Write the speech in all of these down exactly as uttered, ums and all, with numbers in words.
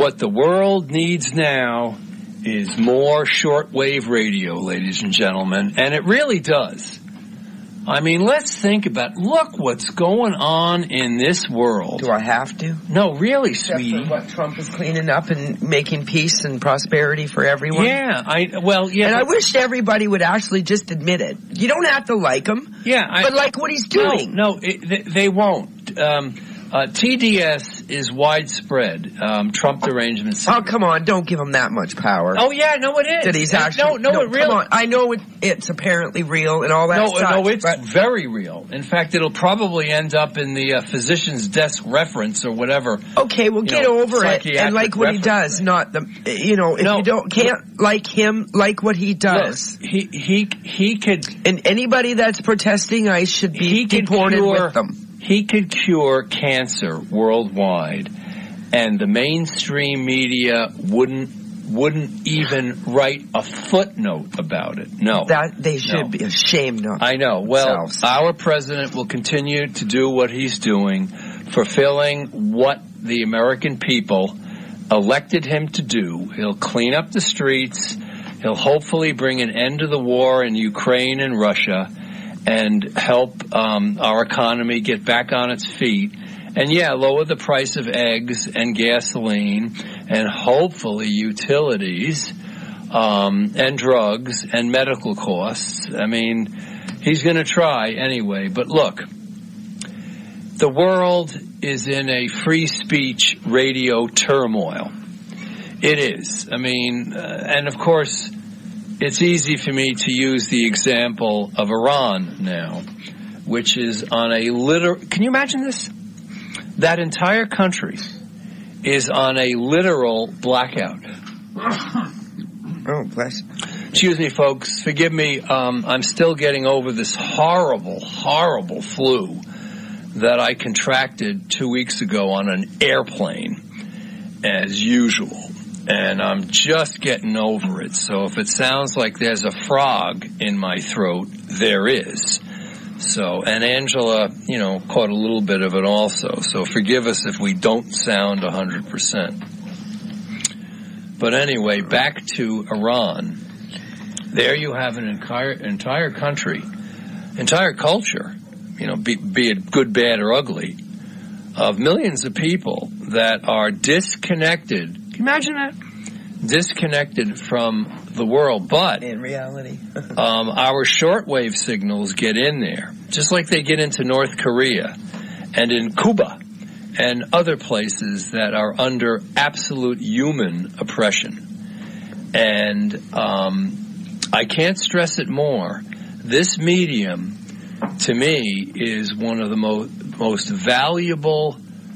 What the world needs now is more shortwave radio, ladies and gentlemen, and it really does. I mean, let's think about, look what's going on in this world. Do I have to? No, really, Except sweetie. for what Trump is cleaning up and making peace and prosperity for everyone. Yeah, I, well, yeah. And I wish everybody would actually just admit it. You don't have to like him. Yeah. I, but like what he's doing. No, no it, they, they won't. Um, Uh, T D S is widespread. Um, Trump derangements. Oh, come on. Don't give him that much power. Oh, yeah. No, it is. That he's actually, no, no, no, it really. Come on. I know it, it's apparently real and all that no, stuff. No, it's but very real. In fact, it'll probably end up in the uh, physician's desk reference or whatever. Okay, well, get know, over it and like what he does. Thing. Not the, you know, if no, you don't can't like him, like what he does. Look, he he he could. And anybody that's protesting ICE should be deported cure, with them. He could cure cancer worldwide, and the mainstream media wouldn't wouldn't even write a footnote about it. No. That they should no. be ashamed of. I know. Well, themselves. Our president will continue to do what he's doing, fulfilling what the American people elected him to do. He'll clean up the streets. He'll hopefully bring an end to the war in Ukraine and Russia, and help um, our economy get back on its feet. And, yeah, lower the price of eggs and gasoline and hopefully utilities um, and drugs and medical costs. I mean, he's going to try anyway. But, look, the world is in a free speech radio turmoil. It is. I mean, uh, and, of course, it's easy for me to use the example of Iran now, which is on a literal... Can you imagine this? That entire country is on a literal blackout. Oh, bless. Excuse me, folks. Forgive me. Um, I'm still getting over this horrible, horrible flu that I contracted two weeks ago on an airplane, as usual. And I'm just getting over it. So if it sounds like there's a frog in my throat, there is. So, and Angela, you know, caught a little bit of it also. So forgive us if we don't sound one hundred percent. But anyway, back to Iran. There you have an entire, entire country, entire culture, you know, be, be it good, bad, or ugly, of millions of people that are disconnected. Can you imagine that? Disconnected from the world, but in reality, um, our shortwave signals get in there, just like they get into North Korea and in Cuba and other places that are under absolute human oppression. And um, I can't stress it more. This medium, to me, is one of the mo- most valuable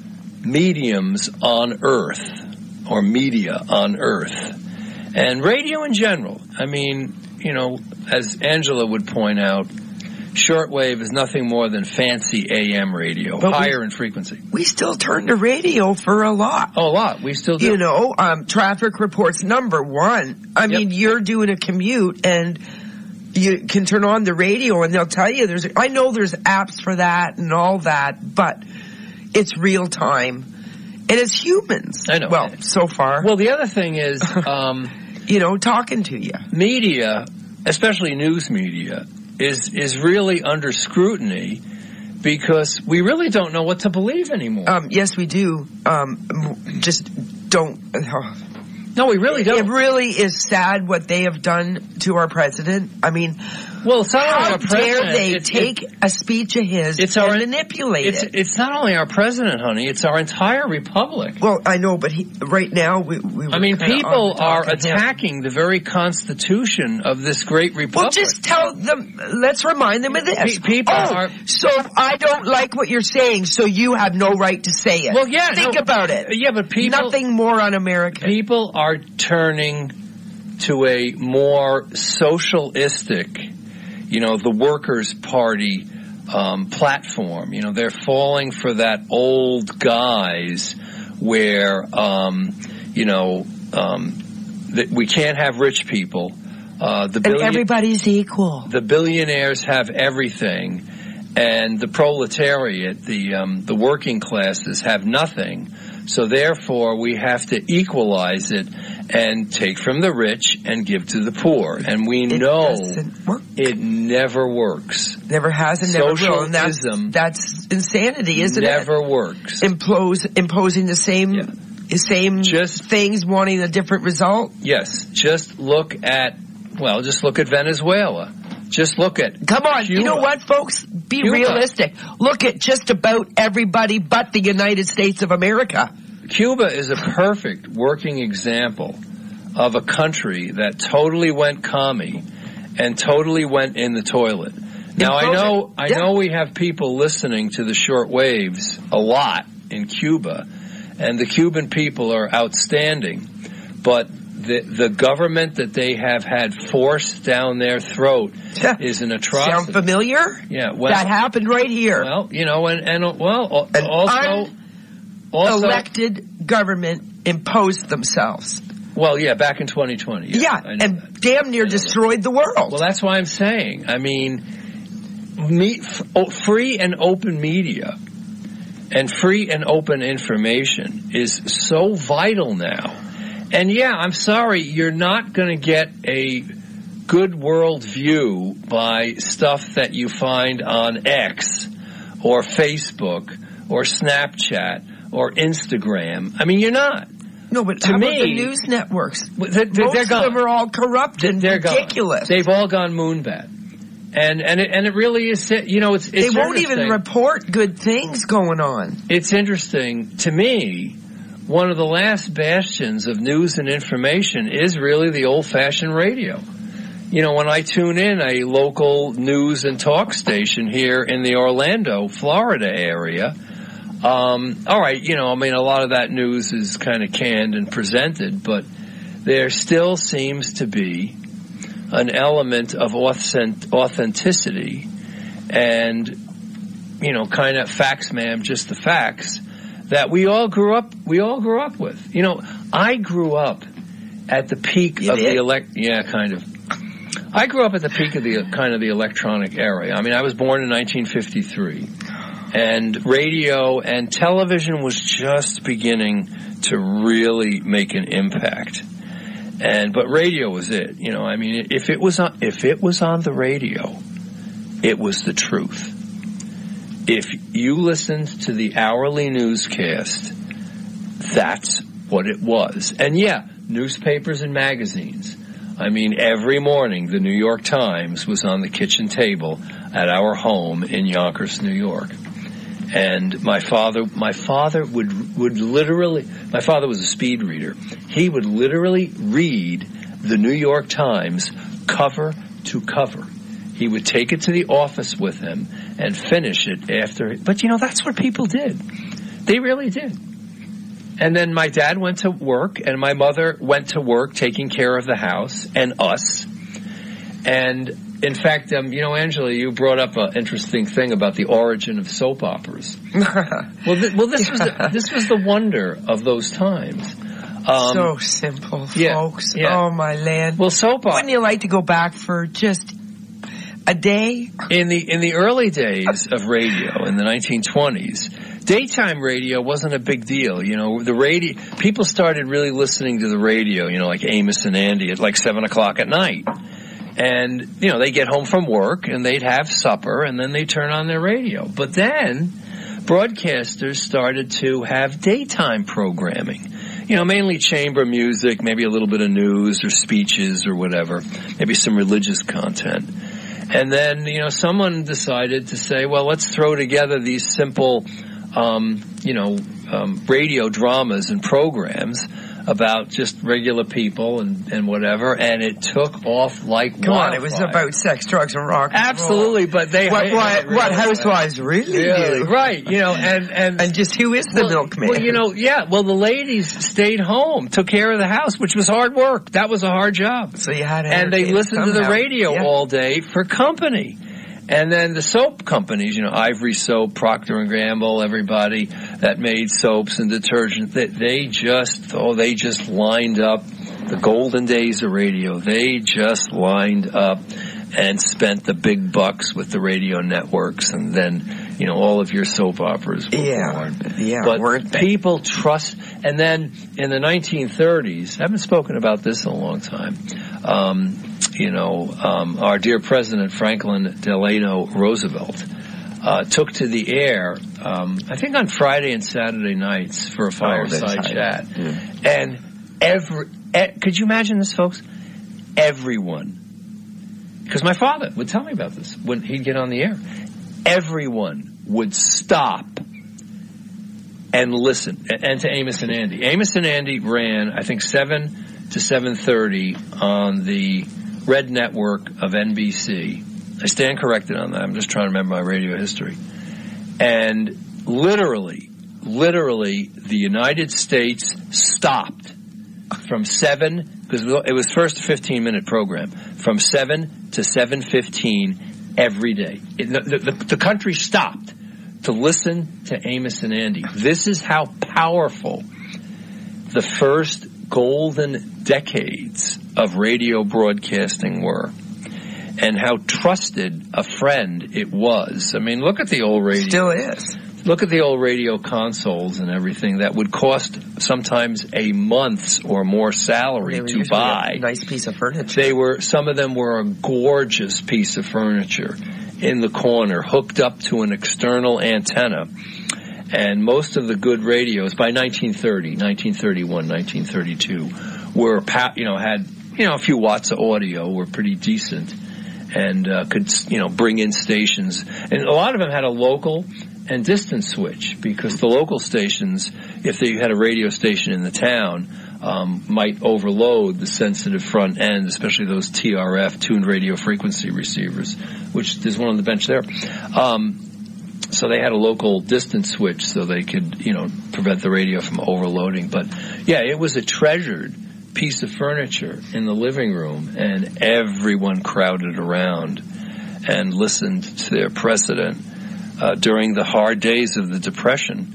mediums on Earth, or media on Earth. And radio in general. I mean, you know, as Angela would point out, shortwave is nothing more than fancy A M radio, but higher we, in frequency. We still turn to radio for a lot. Oh, a lot. We still do. You know, um, traffic reports, number one. I yep. mean, you're doing a commute and you can turn on the radio and they'll tell you there's, I know there's apps for that and all that, but it's real time. And it's humans. I know. Well, so far. Well, the other thing is, um, you know, talking to you. Media, especially news media, is is really under scrutiny because we really don't know what to believe anymore. Um, yes, we do. Um, just don't. Uh, no, we really don't. It really is sad what they have done to our president. I mean, well, it's not how only our dare president, they it's, take it, a speech of his it's and our, manipulate it's, it? It's not only our president, honey. It's our entire republic. Well, I know, but he, right now, we, we I mean, people are attacking him. the very constitution of this great republic. Well, just tell them, let's remind them of this. Pe- people oh, are... so I don't like what you're saying, so you have no right to say it. Well, yeah. Think no, about it. Yeah, but people... Nothing more un-American. People are turning to a more socialistic, you know, the Workers' Party um, platform. You know, they're falling for that old guise where, um, you know, um, that we can't have rich people. Uh, the billion- and everybody's equal. The billionaires have everything, and the proletariat, the um, the working classes, have nothing. So therefore, we have to equalize it and take from the rich and give to the poor. And we it know work. it never works. Never has and never will. And that's, Socialism that's insanity, isn't it? Never works. Impose, imposing the same, Yeah. the same Just- things, wanting a different result. Yes, just look at, well, just look at Venezuela. Just look at Come on, Cuba. you know what, folks? Be Cuba. realistic. Look at just about everybody but the United States of America. Cuba is a perfect working example of a country that totally went commie and totally went in the toilet. Now I know, I Yeah. know we have people listening to the short waves a lot in Cuba, and the Cuban people are outstanding, but the the government that they have had forced down their throat is an atrocity. Sound familiar? Yeah, well, that happened right here. well, you know, and and well, An also, also, Elected government imposed themselves. well, yeah, back in twenty twenty. Yeah, I know and that. damn near I know destroyed the world. Well, that's why I'm saying. I mean, me, f- oh, free and open media and free and open information is so vital now. And yeah, I'm sorry, you're not going to get a good world view by stuff that you find on X or Facebook or Snapchat or Instagram. I mean, you're not. no, but to how about me- the news networks? They're, they're, Most they're of gone. them are all corrupt and They're gone. ridiculous. They've all gone moonbat. And and it, and it really is, you know, it's, it's They won't even interesting. report good things going on. It's interesting to me. One of the last bastions of news and information is really the old-fashioned radio. You know, when I tune in a local news and talk station here in the Orlando, Florida area, um, all right, you know, I mean, a lot of that news is kind of canned and presented, but there still seems to be an element of authentic- authenticity and, you know, kind of facts, ma'am, just the facts that we all grew up, we all grew up with. You know, I grew up at the peak You of did? the elect, yeah, kind of. I grew up at the peak of the kind of the electronic era. I mean, I was born in nineteen fifty-three, and radio and television was just beginning to really make an impact. And but radio was it. You know, I mean, if it was on, if it was on the radio, it was the truth. If you listened to the hourly newscast, that's what it was. And yeah, newspapers and magazines. I mean, every morning the New York Times was on the kitchen table at our home in Yonkers, New York. And my father, my father would, would literally, my father was a speed reader. He would literally read the New York Times cover to cover. He would take it to the office with him and finish it after. But you know, that's what people did. They really did. And then my dad went to work and my mother went to work taking care of the house and us. And in fact, um, you know, Angela, you brought up an interesting thing about the origin of soap operas. well, th- well, this was the, this was the wonder of those times. Um, so simple, yeah, folks. yeah. Oh, my land. well, soap opera. Wouldn't you like to go back for just a day? In the in the early days of radio, in the nineteen twenties, daytime radio wasn't a big deal. You know, the radio people started really listening to the radio. You know, like Amos and Andy at like seven o'clock at night, and you know they get home from work and they'd have supper and then they turn on their radio. But then broadcasters started to have daytime programming. You know, mainly chamber music, maybe a little bit of news or speeches or whatever, maybe some religious content. And then, you know, someone decided to say, well, let's throw together these simple, um, you know, um, radio dramas and programs about just regular people and, and whatever, and it took off like Come wildfire. on, it was about sex, drugs, and rock and roll. Absolutely, but they What, what, really- what housewives really really, do. right? You know, and and And just who is the well, milkman? Well, you know, yeah. Well, the ladies stayed home, took care of the house, which was hard work. That was a hard job. So you had to And they entertain listened to the somehow. radio Yeah. all day for company. And then the soap companies, you know, Ivory Soap, Procter and Gamble, everybody that made soaps and detergent, that they just, oh, they just lined up the golden days of radio. They just lined up and spent the big bucks with the radio networks. And then, you know, all of your soap operas were yeah. born. Yeah, but weren't they? people trust, and then in the nineteen thirties, I haven't spoken about this in a long time, um, you know, um, our dear President Franklin Delano Roosevelt uh, took to the air, um, I think on Friday and Saturday nights for a fireside oh, chat. Yeah. And every, e- could you imagine this, folks? Everyone, because my father would tell me about this when he'd get on the air, everyone would stop and listen. And to Amos and Andy. Amos and Andy ran, I think, seven to seven thirty on the Red Network of N B C. I stand corrected on that. I'm just trying to remember my radio history. And literally, literally, the United States stopped from seven, because it was first a fifteen-minute program, from seven to seven fifteen every day. It, the, the, the country stopped to listen to Amos and Andy. This is how powerful the first golden decades of radio broadcasting were, and how trusted a friend it was. I mean, look at the old radio. Still is. Look at the old radio consoles and everything that would cost sometimes a month's or more salary to buy. A nice piece of furniture. They were, some of them were a gorgeous piece of furniture in the corner, hooked up to an external antenna. And most of the good radios by nineteen thirty, nineteen thirty-one, nineteen thirty-two were, you know, had, you know, a few watts of audio, were pretty decent, and uh, could, you know, bring in stations. And a lot of them had a local and distance switch, because the local stations, if they had a radio station in the town, um, might overload the sensitive front end, especially those T R F, tuned radio frequency receivers, which there's one on the bench there. Um, so they had a local distance switch so they could, you know, prevent the radio from overloading. But yeah, it was a treasured piece of furniture in the living room, and everyone crowded around and listened to their president Uh, during the hard days of the Depression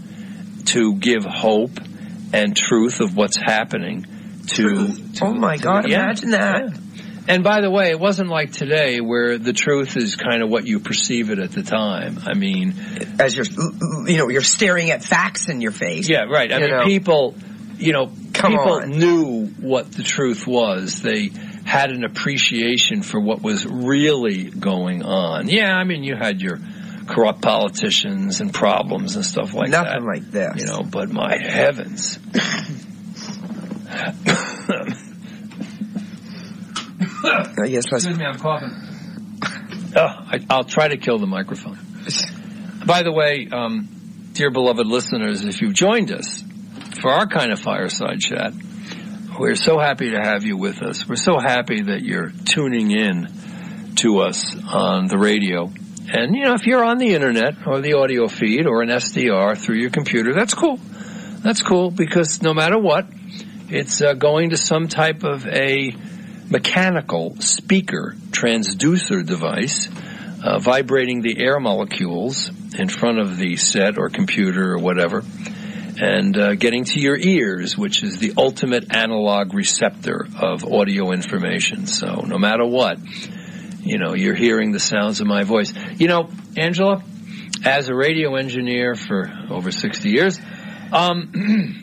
to give hope and truth of what's happening to, to oh my to, God, yeah, imagine that. Yeah. And by the way, it wasn't like today where the truth is kind of what you perceive it at the time. I mean, as you're, you know, you're staring at facts in your face. Yeah, right. I mean, know. people, you know, Come people on. knew what the truth was. They had an appreciation for what was really going on. Yeah, I mean, you had your corrupt politicians and problems and stuff like Nothing that. Nothing like this. You know, but my heavens. I guess let's... Excuse me, I'm coughing. Oh, I, I'll try to kill the microphone. By the way, um, dear beloved listeners, if you've joined us for our kind of fireside chat, we're so happy to have you with us. We're so happy that you're tuning in to us on the radio. And, you know, if you're on the internet or the audio feed or an S D R through your computer, that's cool. That's cool, because no matter what, it's uh, going to some type of a mechanical speaker transducer device, uh, vibrating the air molecules in front of the set or computer or whatever, and uh, getting to your ears, which is the ultimate analog receptor of audio information. So no matter what, you know, you're hearing the sounds of my voice. You know, Angela, as a radio engineer for over sixty years, um,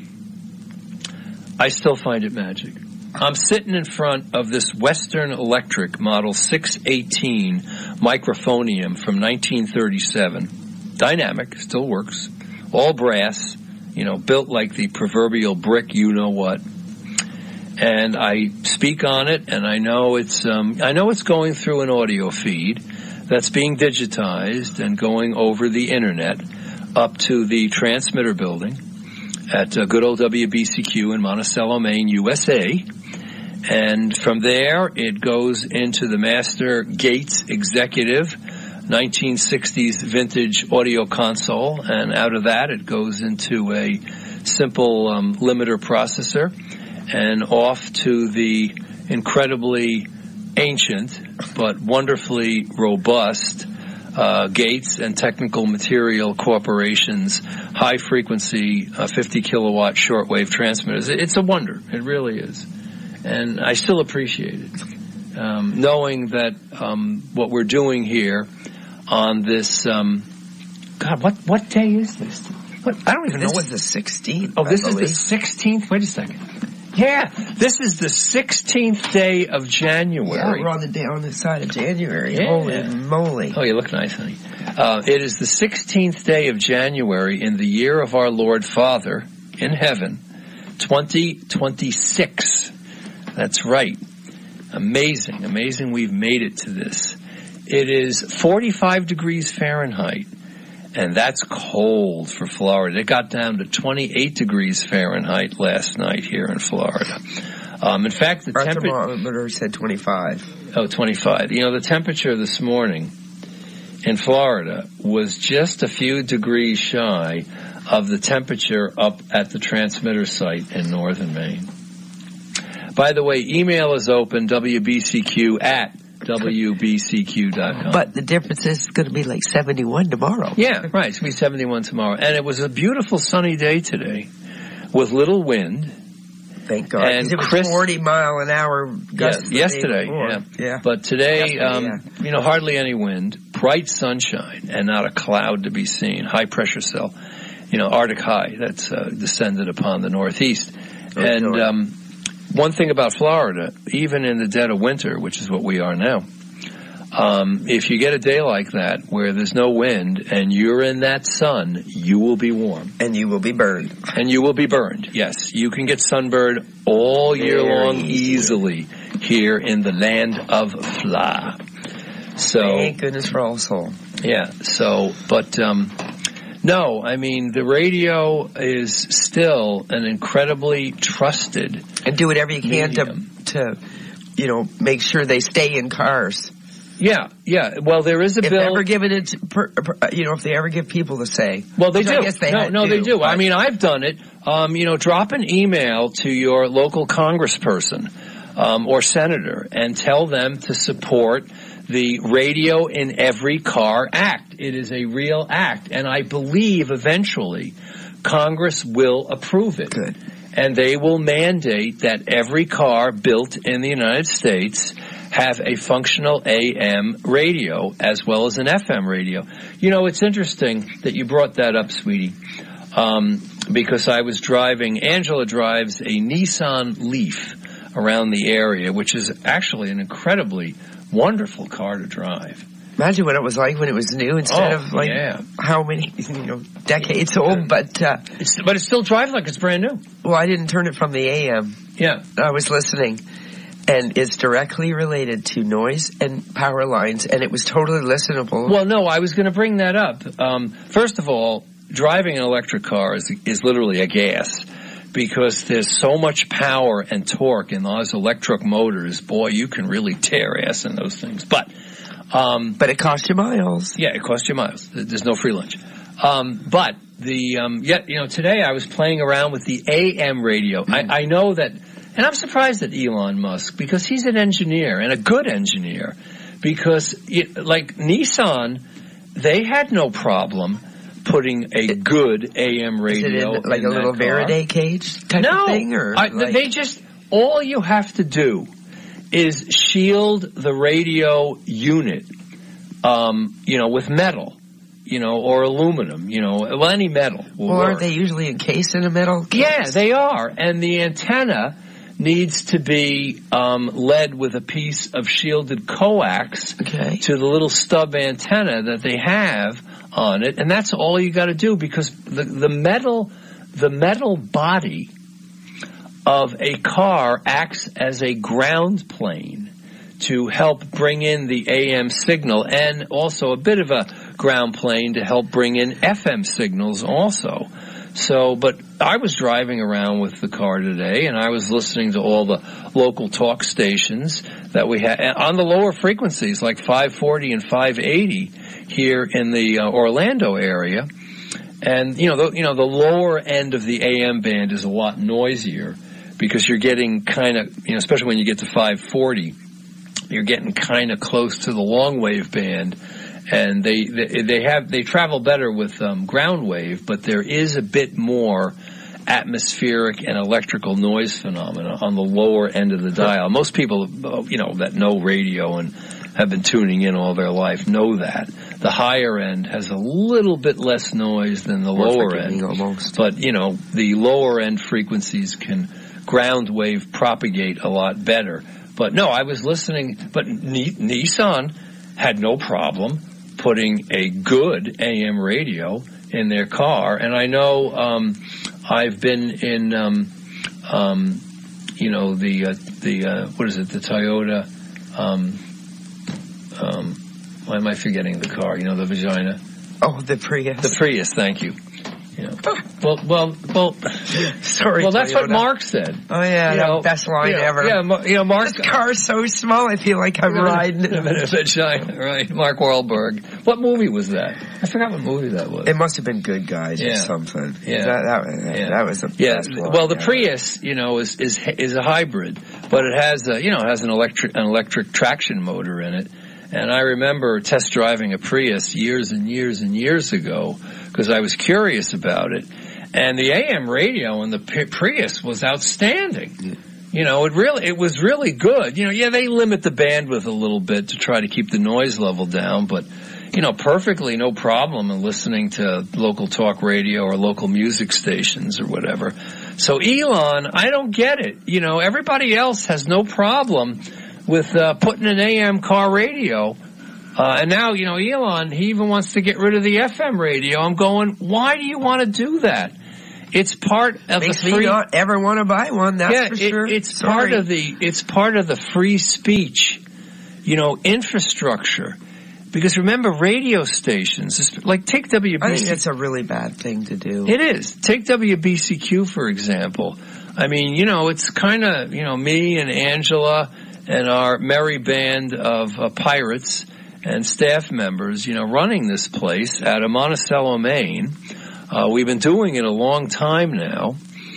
I still find it magic. I'm sitting in front of this Western Electric Model six eighteen microphonium from nineteen thirty-seven. Dynamic, still works. All brass, you know, built like the proverbial brick you-know-what. And I speak on it, and I know it's um, I know it's going through an audio feed that's being digitized and going over the internet up to the transmitter building at uh, good old W B C Q in Monticello, Maine, U S A. And from there, it goes into the Master Gates Executive nineteen sixties vintage audio console, and out of that, it goes into a simple um, limiter processor, and off to the incredibly ancient but wonderfully robust uh, Gates and Technical Material Corporation's high-frequency uh, fifty kilowatt shortwave transmitters. It's a wonder. It really is. And I still appreciate it, um, knowing that um, what we're doing here on this um, God, what, what day is this? What, I don't even this know what... This is the sixteenth. Oh, this I is believe. the sixteenth? Wait a second. Yeah, this is the sixteenth day of January. Yeah, we're on the, day, on the side of January. Yeah. Holy moly. Oh, you look nice, honey. Uh, it is the sixteenth day of January in the year of our Lord Father in heaven, twenty twenty-six. That's right. Amazing, amazing we've made it to this. It is forty-five degrees Fahrenheit, and that's cold for Florida. It got down to twenty-eight degrees Fahrenheit last night here in Florida. Um, in fact, the Our temperature... thermometer said twenty-five. Oh, twenty-five. You know, the temperature this morning in Florida was just a few degrees shy of the temperature up at the transmitter site in northern Maine. By the way, email is open, W B C Q at W B C Q dot com. But the difference is it's going to be like seventy-one tomorrow. Yeah, right. It's going to be seventy-one tomorrow. And it was a beautiful sunny day today with little wind. Thank God. And it was Chris, forty mile an hour gusts. Yeah, yesterday, yeah. yeah. But today, yesterday, um, yeah. you know, hardly any wind, bright sunshine, and not a cloud to be seen. High pressure cell, you know, Arctic high that's uh, descended upon the Northeast. Oh, and joy. um, one thing about Florida, even in the dead of winter, which is what we are now, um, if you get a day like that where there's no wind and you're in that sun, you will be warm. And you will be burned. And you will be burned, yes. You can get sunburned all year Very long easily. easily here in the land of Fla. So, thank goodness for all soul. yeah, so, but, um, no, I mean, the radio is still an incredibly trusted And do whatever you can to, medium. to, you know, make sure they stay in cars. Yeah, yeah. Well, there is a If bill. they ever give it, to, per, per, you know, if they ever give people the say. Well, they Which do. I guess they no, had no, to, they do. but- I mean, I've done it. Um, you know, drop an email to your local congressperson um, or senator and tell them to support the Radio in Every Car Act. It is a real act, and I believe eventually Congress will approve it. Good. And they will mandate that every car built in the United States have a functional A M radio as well as an F M radio. You know, it's interesting that you brought that up, sweetie, um, because I was driving, Angela drives a Nissan Leaf around the area, which is actually an incredibly wonderful car to drive. Imagine what it was like when it was new instead Oh, of like yeah. how many, you know, decades old. But, uh, It's, but it still drives like it's brand new. well, I didn't turn it from the A M. Yeah. I was listening. And it's directly related to noise and power lines, and it was totally listenable. Well, no, I was going to bring that up. Um, first of all, driving an electric car is, is literally a gas because there's so much power and torque in those electric motors. Boy, you can really tear ass in those things. But, um, but it cost you miles. yeah, it costs you miles. There's no free lunch. Um, but the, um, yeah, you know, today I was playing around with the A M radio. Mm. I, I know that, and I'm surprised at Elon Musk because he's an engineer and a good engineer because, it, like Nissan, they had no problem putting a good A M radio. Is it in, like in a little that Faraday car. cage type no, of thing? Or I, like, they just, all you have to do is shield the radio unit, um, you know, with metal. You know, or aluminum, you know, well, any metal will well, work. aren't they usually encased in a metal case? Yeah, they are. And the antenna needs to be um, led with a piece of shielded coax okay. to the little stub antenna that they have on it. And that's all you got to do because the, the metal, the metal body of a car acts as a ground plane to help bring in the A M signal and also a bit of a ground plane to help bring in F M signals also. So, but I was driving around with the car today and I was listening to all the local talk stations that we had on the lower frequencies like five forty and five eighty here in the uh, Orlando area. And, you know, the, you know, the lower end of the A M band is a lot noisier because you're getting kind of, you know, especially when you get to five forty, you're getting kind of close to the long wave band, and they they, they have they travel better with um, ground wave, but there is a bit more atmospheric and electrical noise phenomena on the lower end of the dial. Most people, you know, that know radio and have been tuning in all their life know that. The higher end has a little bit less noise than the More lower forgiving end. almost. But, you know, the lower end frequencies can ground wave propagate a lot better. But no, I was listening, but Ni- Nissan had no problem putting a good A M radio in their car. And I know, um, I've been in, um, um, you know, the, uh, the, uh, what is it, the Toyota, um, um, why am I forgetting the car? You know, the vagina? Oh, the Prius. The Prius, thank you. Yeah. Well, well, well. Sorry. Well, that's Toyota. what Mark said. Oh yeah, you the know, best line yeah, ever. Yeah, you know, Mark. This car's so small, I feel like I'm riding in a it. vagina, right? Mark Wahlberg. What movie was that? I forgot what movie that was. It must have been Good Guys yeah. or something. Yeah, that, that, yeah. that was the yeah. best one. Well, the yeah. Prius, you know, is is is a hybrid, but it has a, you know, it has an electric an electric traction motor in it. And I remember test driving a Prius years and years and years ago because I was curious about it. And the A M radio in the Prius was outstanding. You know, it really, it was really good. You know, yeah, they limit the bandwidth a little bit to try to keep the noise level down, but, you know, perfectly no problem in listening to local talk radio or local music stations or whatever. So Elon, I don't get it. You know, everybody else has no problem with uh, putting an A M car radio. Uh, and now, you know, Elon, he even wants to get rid of the F M radio. I'm going, why do you want to do that? It's part of Makes the free... me not ever want to buy one, that's yeah, for it, sure. it's Sorry. part of the, it's part of the free speech, you know, infrastructure. Because remember, radio stations, like take W B C... I think it's a really bad thing to do. It is. Take W B C Q, for example. I mean, you know, it's kind of, you know, me and Angela and our merry band of uh, pirates and staff members, you know, running this place out of Monticello, Maine. Uh, we've been doing it a long time now,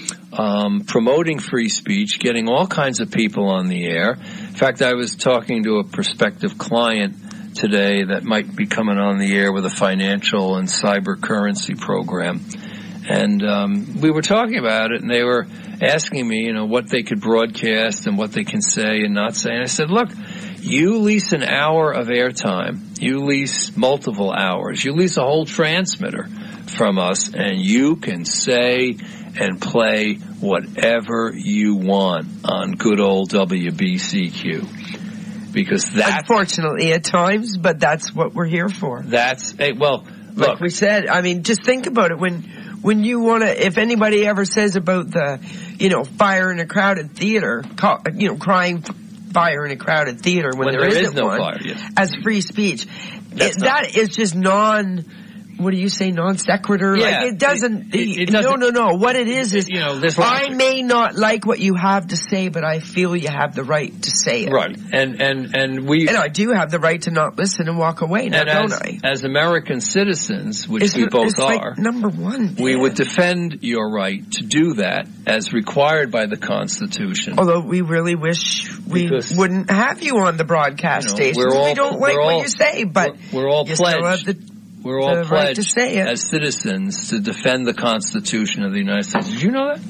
um, promoting free speech, getting all kinds of people on the air. In fact, I was talking to a prospective client today that might be coming on the air with a financial and cyber currency program. And um, we were talking about it, and they were asking me, you know, what they could broadcast and what they can say and not say. And I said, look, you lease an hour of airtime. You lease multiple hours. You lease a whole transmitter from us, and you can say and play whatever you want on good old W B C Q. Because that's... Unfortunately, at times, but that's what we're here for. That's... Hey, well, look... Like we said, I mean, just think about it. When when you want to... If anybody ever says about the, you know, fire in a crowded theater, call, you know, crying fire in a crowded theater when, when there, there isn't is no one, fire, yes. as free speech, it, not, that is just non... What do you say, non sequitur? Yeah, like it doesn't, it, it, it doesn't. No, no, no. What it is is, you know, this I may not like what you have to say, but I feel you have the right to say it. Right, and and and we and I do have the right to not listen and walk away. Now, and don't as, I? as American citizens, which It's, we both it's are, like number one. we man. would defend your right to do that as required by the Constitution. Although we really wish we Because, wouldn't have you on the broadcast you know, station. we're all- We don't like we're what all- you say, but we're, we're all you still have pledged. the We're all the right pledged to say it. as citizens to defend the Constitution of the United States. Did you know that?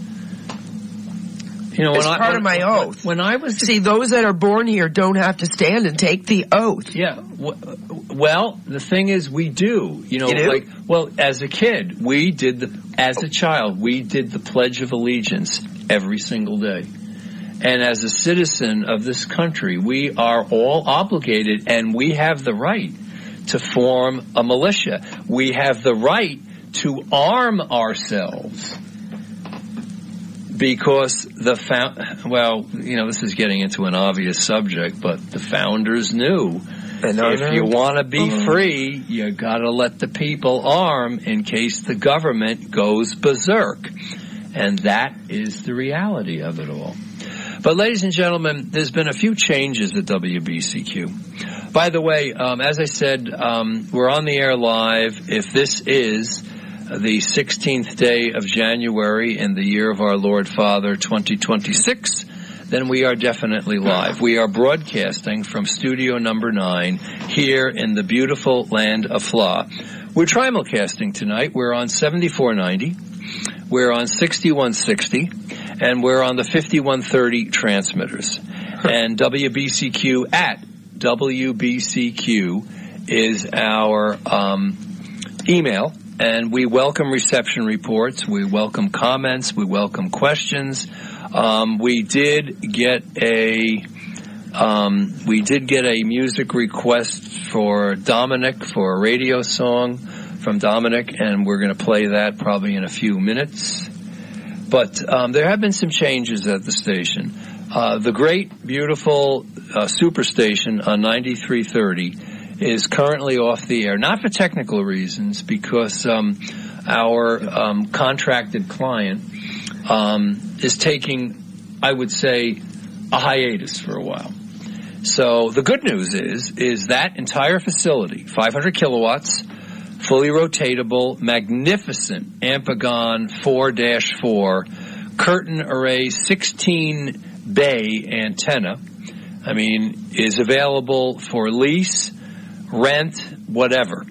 You know, It's when I, part when, of my when, oath. When I was See, those that are born here don't have to stand and take the oath. Yeah. W- well, the thing is, we do. You know, You do? like, well, as a kid, we did the, as a child, we did the Pledge of Allegiance every single day. And as a citizen of this country, we are all obligated, and we have the right to form a militia. We have the right to arm ourselves. Because the found, well, you know, this is getting into an obvious subject, but the founders knew if you want to be free, you got to let the people arm in case the government goes berserk. And that is the reality of it all. But ladies and gentlemen, there's been a few changes at W B C Q. By the way, um, as I said, um, we're on the air live. If this is the sixteenth day of January in the year of our Lord Father twenty twenty-six, then we are definitely live. We are broadcasting from studio number nine here in the beautiful land of Fla. We're trimulcasting tonight. We're on seventy-four ninety. We're on sixty-one sixty. And we're on the fifty-one thirty transmitters. And W B C Q at W B C Q is our um, email, and we welcome reception reports. We welcome comments. We welcome questions. Um, we did get a um, we did get a music request for Dominic for a radio song from Dominic, and we're going to play that probably in a few minutes. But um, there have been some changes at the station. Uh, the great, beautiful uh, Superstation on ninety-three thirty is currently off the air, not for technical reasons, because um, our um, contracted client um, is taking, I would say, a hiatus for a while. So the good news is, is that entire facility, five hundred kilowatts, fully rotatable, magnificent Ampagon four dash four curtain array sixteen bay antenna, I mean, is available for lease, rent, whatever.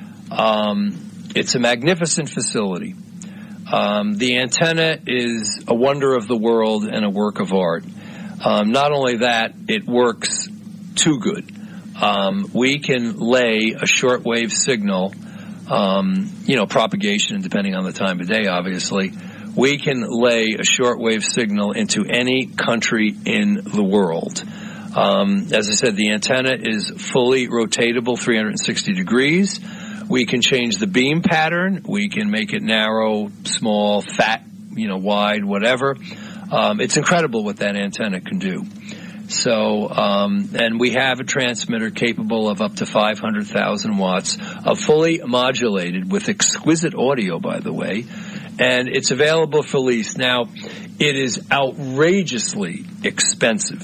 Um, it's a magnificent facility. Um, the antenna is a wonder of the world and a work of art. Um, not only that, it works too good. Um, we can lay a shortwave signal, um, you know, propagation depending on the time of day, obviously. We can lay a shortwave signal into any country in the world. Um, as I said, the antenna is fully rotatable, three hundred sixty degrees. We can change the beam pattern. We can make it narrow, small, fat, you know, wide, whatever. Um, it's incredible what that antenna can do. So, um, and we have a transmitter capable of up to five hundred thousand watts, of fully modulated with exquisite audio, by the way. And it's available for lease. Now, it is outrageously expensive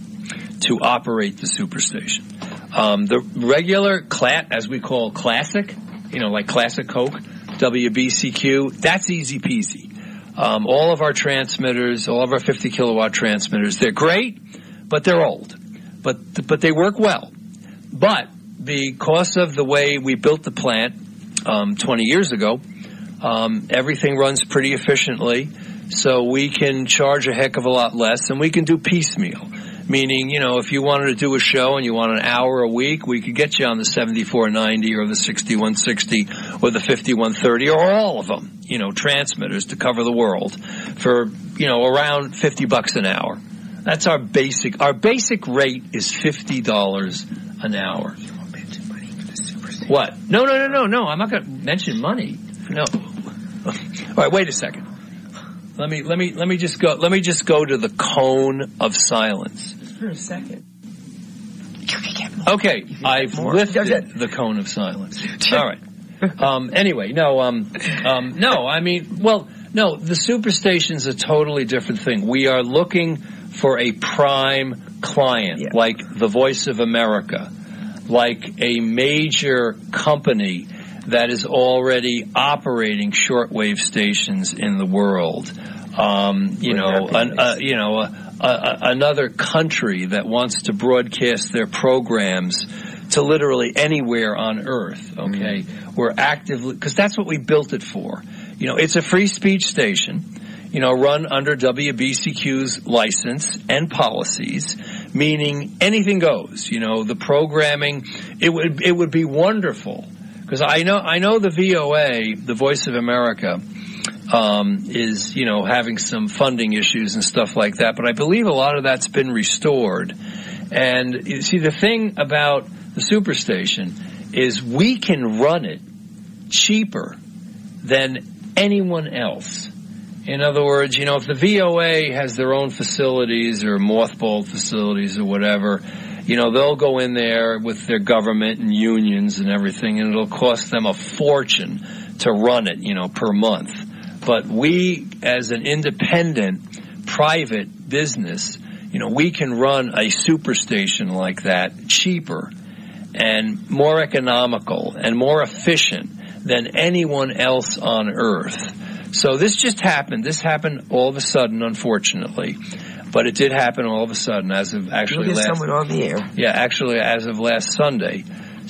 to operate the Superstation. Um, the regular, cla- as we call classic, you know, like classic Coke, W B C Q, that's easy peasy. Um, all of our transmitters, all of our fifty kilowatt transmitters, they're great, but they're old. But, but they work well. But because of the way we built the plant, um, twenty years ago, Um, everything runs pretty efficiently, so we can charge a heck of a lot less, and we can do piecemeal. Meaning, you know, if you wanted to do a show and you want an hour a week, we could get you on the seventy-four ninety or the sixty-one sixty or the fifty-one thirty or all of them, you know, transmitters to cover the world for, you know, around fifty bucks an hour. That's our basic, our basic rate is fifty dollars an hour. You won't mention money for the Superstation. What? No, no, no, no, no, I'm not going to mention money. No. All right, wait a second. Let me let me let me just go let me just go to the cone of silence. Just for a second. Okay, I've lifted the cone of silence. All right. Um, anyway, no, um, um, no. I mean, well, no. The Superstation's a totally different thing. We are looking for a prime client, yeah. Like the Voice of America, like a major company that is already operating shortwave stations in the world. Um, you know, an, uh, you know, uh, uh, another country that wants to broadcast their programs to literally anywhere on Earth. Okay, mm-hmm. We're actively, because that's what we built it for. You know, it's a free speech station. You know, run under W B C Q's license and policies, meaning anything goes. You know, the programming. It would it would be wonderful. Because I know, I know the V O A, the Voice of America, um, is, you know, having some funding issues and stuff like that. But I believe a lot of that's been restored. And you see, the thing about the Superstation is we can run it cheaper than anyone else. In other words, you know, if the V O A has their own facilities or mothballed facilities or whatever, you know, they'll go in there with their government and unions and everything, and it'll cost them a fortune to run it, you know, per month. But we, as an independent, private business, you know, we can run a Superstation like that cheaper and more economical and more efficient than anyone else on Earth. So this just happened. This happened all of a sudden, unfortunately. But it did happen all of a sudden, as of actually last. Someone on the air. Yeah, actually, as of last Sunday.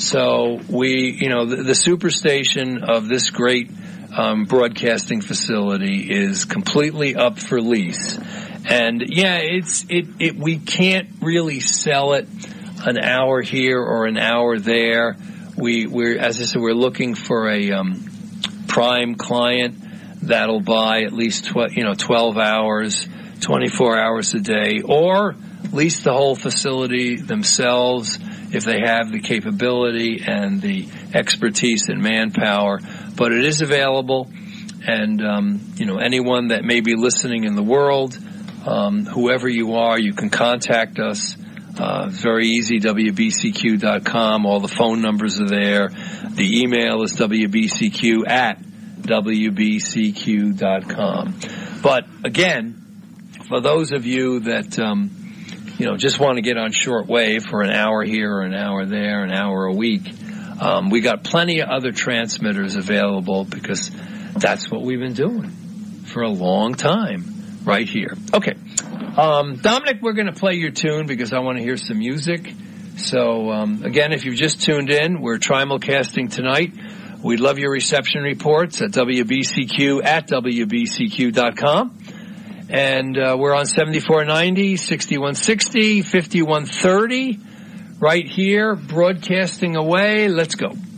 So we, you know, the, the Superstation of this great um, broadcasting facility is completely up for lease, and yeah, it's it, it we can't really sell it an hour here or an hour there. We, we're, as I said, we're looking for a um, prime client that'll buy at least tw- you know twelve hours, twenty-four hours a day, or lease the whole facility themselves if they have the capability and the expertise and manpower. But it is available, and um, you know anyone that may be listening in the world, um, whoever you are, you can contact us. Uh, it's very easy, W B C Q dot com. All the phone numbers are there. The email is W B C Q at W B C Q dot com. But again, for those of you that um, you know just want to get on shortwave for an hour here or an hour there, an hour a week, um, we got plenty of other transmitters available because that's what we've been doing for a long time right here. Okay, um, Dominic, we're going to play your tune because I want to hear some music. So um, again, if you've just tuned in, we're Trimulcasting tonight. We'd love your reception reports at W B C Q at W B C Q dot com. And uh, we're on seventy-four ninety, sixty-one sixty, fifty-one thirty, right here, broadcasting away. Let's go.